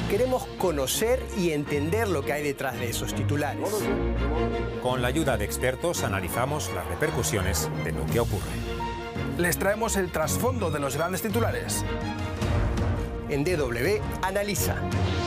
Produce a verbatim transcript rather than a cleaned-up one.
Queremos conocer y entender lo que hay detrás de esos titulares. Con la ayuda de expertos analizamos las repercusiones de lo que ocurre. Les traemos el trasfondo de los grandes titulares. En D W Analiza.